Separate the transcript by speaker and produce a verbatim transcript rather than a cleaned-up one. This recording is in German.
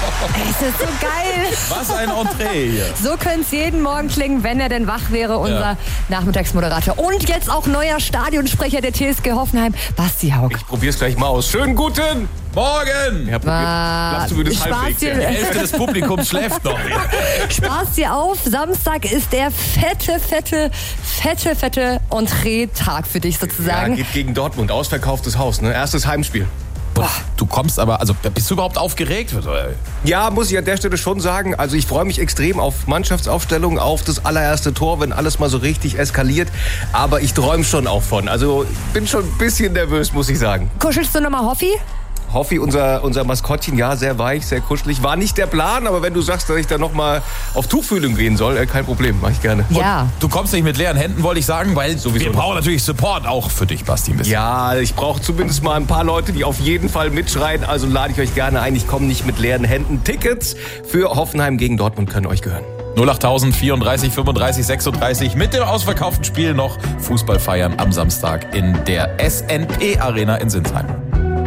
Speaker 1: Es ist so geil.
Speaker 2: Was ein Entree hier.
Speaker 1: So könnte es jeden Morgen klingen, wenn er denn wach wäre, unser ja. Nachmittagsmoderator. Und jetzt auch neuer Stadionsprecher der T S G Hoffenheim, Basti Haug.
Speaker 3: Ich probier's gleich mal aus. Schönen guten
Speaker 2: Morgen!
Speaker 3: Ja, Klappst du mir das halbwegs?
Speaker 2: Die Hälfte des Publikums schläft noch.
Speaker 1: Spaß dir auf, Samstag ist der fette, fette, fette, fette Entree-Tag für dich sozusagen.
Speaker 3: Ja, geht gegen Dortmund, ausverkauftes Haus, ne? Erstes Heimspiel.
Speaker 2: Boah, du kommst aber, also bist du überhaupt aufgeregt?
Speaker 3: Ja, muss ich an der Stelle schon sagen. Also ich freue mich extrem auf Mannschaftsaufstellung, auf das allererste Tor, wenn alles mal so richtig eskaliert. Aber ich träume schon auch von. Also bin schon ein bisschen nervös, muss ich sagen.
Speaker 1: Kuschelst du nochmal Hoffi?
Speaker 3: Hoffi, unser, unser Maskottchen, ja, sehr weich, sehr kuschelig. War nicht der Plan, aber wenn du sagst, dass ich da nochmal auf Tuchfühlung gehen soll, äh, kein Problem, mach ich gerne.
Speaker 1: Ja.
Speaker 2: Und du kommst nicht mit leeren Händen, wollte ich sagen, weil Sowieso wir brauchen natürlich Support auch für dich, Basti, ein bisschen.
Speaker 3: Ja, ich brauche zumindest mal ein paar Leute, die auf jeden Fall mitschreien. Also lade ich euch gerne ein, ich komme nicht mit leeren Händen. Tickets für Hoffenheim gegen Dortmund können euch gehören.
Speaker 2: null acht vierunddreißig fünfunddreißig sechsunddreißig mit dem ausverkauften Spiel noch Fußball feiern am Samstag in der S N P Arena in Sinsheim.